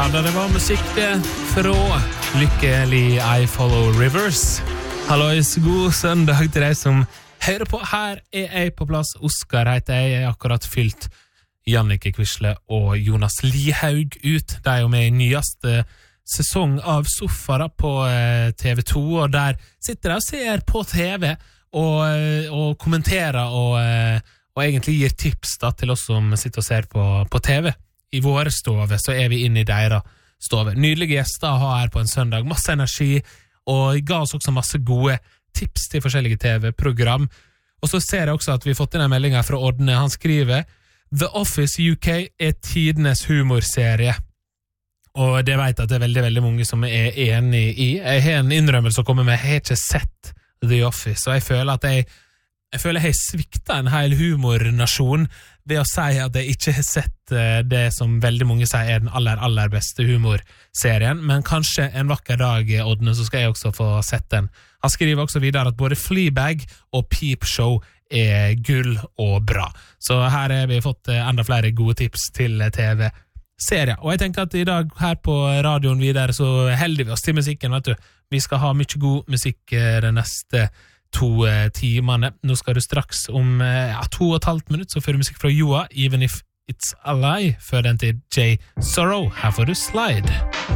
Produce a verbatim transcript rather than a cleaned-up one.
da det var musikk det fra Lykkelig I Follow Rivers. Hallois, god søndag til deg som hører på. Her er jeg på plass. Oskar heter jeg. Jeg har akkurat fylt Jannicke Quisle og Jonas Lihaug ut. De er jo med i nyeste sesong av Sofa på T V to, og der sitter de og ser på T V og, og kommenterer og, og egentlig gir tips da, til oss som sitter og ser på, på T V. I våre stove så er vi inne i deres stove. Nydelige gjester har her på en søndag, masse energi, og ga oss også masse gode tips til forskjellige T V-program. Og så ser jeg også at vi har fått inn en melding her fra Ådne. Han skriver: The Office U K er tidenes humorserie. Og det vet jeg at det er veldig, veldig mange som er enig i. Jeg har en innrømmelse å komme med. Jeg har ikke sett The Office, og jeg føler at jeg Jeg føler jeg har sviktet en hel humornasjon ved å si at jeg ikke har sett det som veldig mange sier er den aller, aller beste humorserien, men kanskje en vakker dag, Ådne, så skal jeg også få sett den. Han skriver også videre at både Fleabag og Peep Show er gull og bra. Så her har vi fått enda flere gode tips til T V-serier. Og jeg tenker at i dag her på radioen videre så helder vi oss til musikken, vet du. Vi skal ha mye god musikk den neste to eh, timene. Nå skal du straks om eh, ja, to og et halvt minutt så får du musikk fra Joa, Even If It's a Lie, før den til J Sorrow. Her får du Slide.